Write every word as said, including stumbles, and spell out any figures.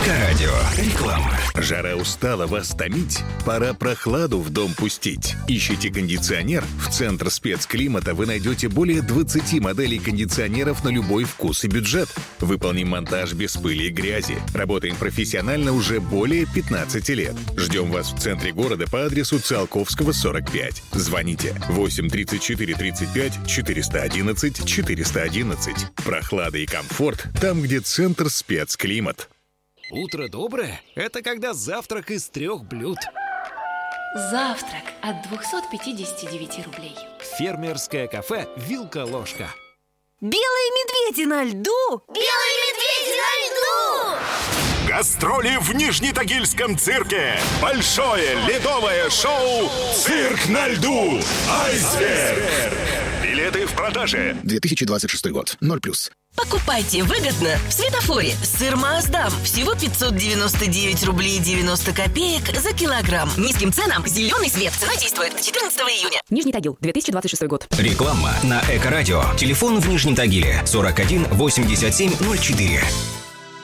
Эко-радио. Реклама. Жара устала вас томить? Пора прохладу в дом пустить. Ищите кондиционер? В Центр спецклимата вы найдете более двадцати моделей кондиционеров на любой вкус и бюджет. Выполним монтаж без пыли и грязи. Работаем профессионально уже более пятнадцати лет. Ждем вас в центре города по адресу Циолковского, сорок пять. Звоните восемь тридцать четыре тридцать пять четыреста одиннадцать четыреста одиннадцать. Прохлада и комфорт там, где Центр спецклимат. Утро доброе – это когда завтрак из трех блюд. Завтрак от двухсот пятидесяти девяти рублей. Фермерское кафе «Вилка-ложка». Белые медведи на льду! Белые медведи на льду! Гастроли в Нижнетагильском цирке. Большое ледовое шоу «Цирк на льду». Айсберг. Билеты в продаже. две тысячи двадцать шестой год. ноль плюс. Покупайте выгодно в Светофоре. Сыр Маасдам. Всего пятьсот девяносто девять рублей девяносто копеек за килограмм. Низким ценам зеленый свет. Цена действует до четырнадцатого июня. Нижний Тагил, две тысячи двадцать шестой год. Реклама на Эко-радио. Телефон в Нижнем Тагиле сорок один восемьдесят семь ноль четыре.